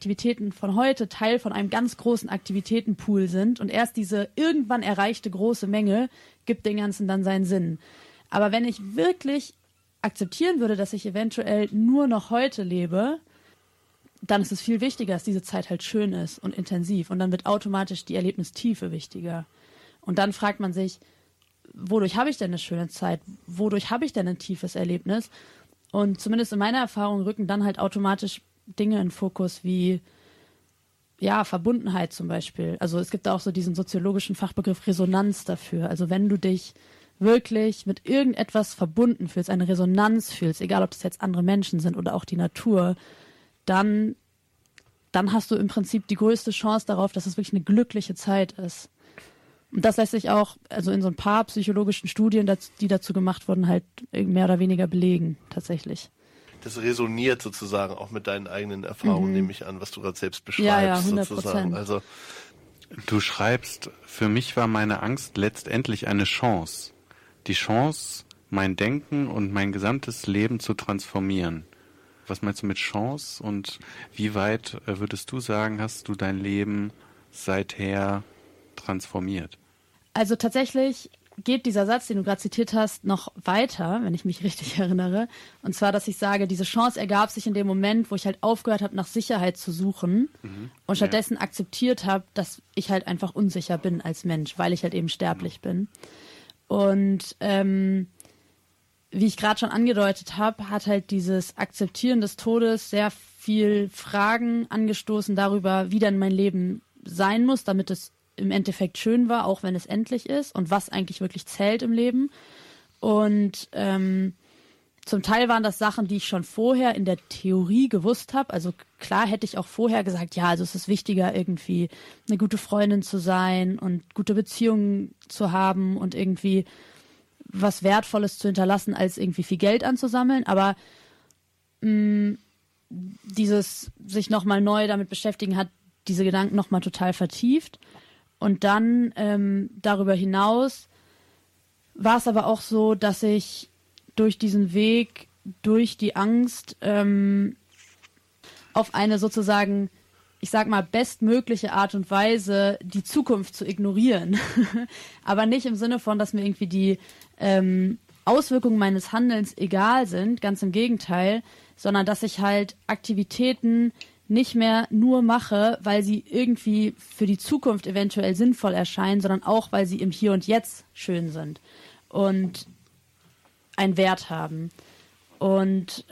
Aktivitäten von heute Teil von einem ganz großen Aktivitätenpool sind und erst diese irgendwann erreichte große Menge gibt den Ganzen dann seinen Sinn. Aber wenn ich wirklich akzeptieren würde, dass ich eventuell nur noch heute lebe, dann ist es viel wichtiger, dass diese Zeit halt schön ist und intensiv und dann wird automatisch die Erlebnistiefe wichtiger. Und dann fragt man sich, wodurch habe ich denn eine schöne Zeit? Wodurch habe ich denn ein tiefes Erlebnis? Und zumindest in meiner Erfahrung rücken dann halt automatisch Dinge in Fokus wie, ja, Verbundenheit zum Beispiel. Also es gibt auch so diesen soziologischen Fachbegriff Resonanz dafür. Also wenn du dich wirklich mit irgendetwas verbunden fühlst, eine Resonanz fühlst, egal ob das jetzt andere Menschen sind oder auch die Natur, dann hast du im Prinzip die größte Chance darauf, dass es wirklich eine glückliche Zeit ist. Und das lässt sich auch, also in so ein paar psychologischen Studien, die dazu gemacht wurden, halt mehr oder weniger belegen, tatsächlich. Das resoniert sozusagen auch mit deinen eigenen Erfahrungen, nehme ich an, was du gerade selbst beschreibst. Ja, 100%. Sozusagen. Also, du schreibst, für mich war meine Angst letztendlich eine Chance. Die Chance, mein Denken und mein gesamtes Leben zu transformieren. Was meinst du mit Chance und wie weit würdest du sagen, hast du dein Leben seither transformiert? Also tatsächlich geht dieser Satz, den du gerade zitiert hast, noch weiter, wenn ich mich richtig erinnere. Und zwar, dass ich sage, diese Chance ergab sich in dem Moment, wo ich halt aufgehört habe, nach Sicherheit zu suchen und stattdessen akzeptiert habe, dass ich halt einfach unsicher bin als Mensch, weil ich halt eben sterblich bin. Und wie ich gerade schon angedeutet habe, hat halt dieses Akzeptieren des Todes sehr viel Fragen angestoßen darüber, wie denn mein Leben sein muss, damit es im Endeffekt schön war, auch wenn es endlich ist und was eigentlich wirklich zählt im Leben. Und zum Teil waren das Sachen, die ich schon vorher in der Theorie gewusst habe. Also klar hätte ich auch vorher gesagt, ja, also es ist wichtiger, irgendwie eine gute Freundin zu sein und gute Beziehungen zu haben und irgendwie was Wertvolles zu hinterlassen, als irgendwie viel Geld anzusammeln. Aber dieses sich nochmal neu damit beschäftigen hat diese Gedanken nochmal total vertieft. Und dann darüber hinaus war es aber auch so, dass ich durch diesen Weg, durch die Angst auf eine sozusagen, ich sag mal, bestmögliche Art und Weise die Zukunft zu ignorieren. Aber nicht im Sinne von, dass mir irgendwie die Auswirkungen meines Handelns egal sind, ganz im Gegenteil, sondern dass ich halt Aktivitäten nicht mehr nur mache, weil sie irgendwie für die Zukunft eventuell sinnvoll erscheinen, sondern auch, weil sie im Hier und Jetzt schön sind und einen Wert haben. Und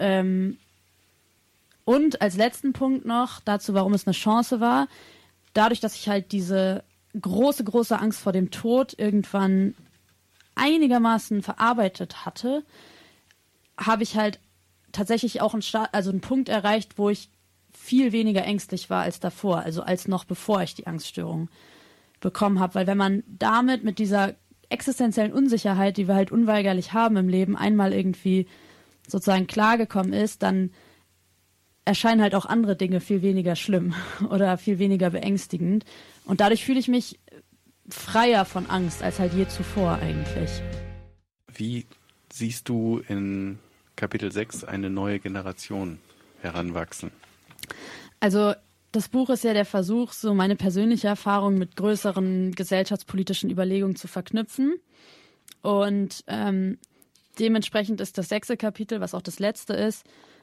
als letzten Punkt noch dazu, warum es eine Chance war, dadurch, dass ich halt diese große, große Angst vor dem Tod irgendwann einigermaßen verarbeitet hatte, habe ich halt tatsächlich auch einen Punkt erreicht, wo ich viel weniger ängstlich war als davor, also als noch bevor ich die Angststörung bekommen habe. Weil wenn man damit mit dieser existenziellen Unsicherheit, die wir halt unweigerlich haben im Leben, einmal irgendwie sozusagen klargekommen ist, dann erscheinen halt auch andere Dinge viel weniger schlimm oder viel weniger beängstigend. Und dadurch fühle ich mich freier von Angst als halt je zuvor eigentlich. Wie siehst du in Kapitel 6 eine neue Generation heranwachsen? Also das Buch ist ja der Versuch, so meine persönliche Erfahrung mit größeren gesellschaftspolitischen Überlegungen zu verknüpfen. Und dementsprechend ist das 6. Kapitel, was auch das letzte ist,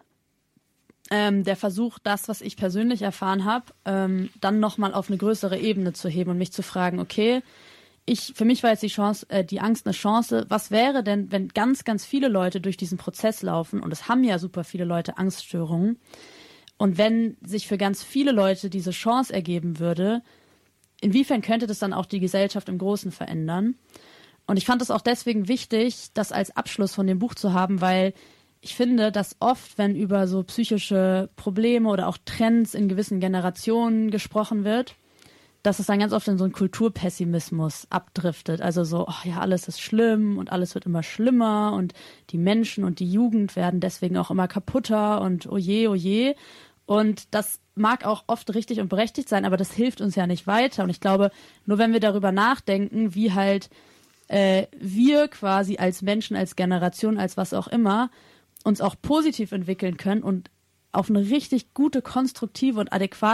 der Versuch, das, was ich persönlich erfahren habe, dann nochmal auf eine größere Ebene zu heben und mich zu fragen, okay, für mich war jetzt die Angst eine Chance. Was wäre denn, wenn ganz, ganz viele Leute durch diesen Prozess laufen, und es haben ja super viele Leute Angststörungen, und wenn sich für ganz viele Leute diese Chance ergeben würde, inwiefern könnte das dann auch die Gesellschaft im Großen verändern? Und ich fand es auch deswegen wichtig, das als Abschluss von dem Buch zu haben, weil ich finde, dass oft, wenn über so psychische Probleme oder auch Trends in gewissen Generationen gesprochen wird, dass es dann ganz oft in so einen Kulturpessimismus abdriftet. Also so, ach ja, alles ist schlimm und alles wird immer schlimmer und die Menschen und die Jugend werden deswegen auch immer kaputter und oje, oje. Und das mag auch oft richtig und berechtigt sein, aber das hilft uns ja nicht weiter. Und ich glaube, nur wenn wir darüber nachdenken, wie halt wir quasi als Menschen, als Generation, als was auch immer, uns auch positiv entwickeln können und auf eine richtig gute, konstruktive und adäquate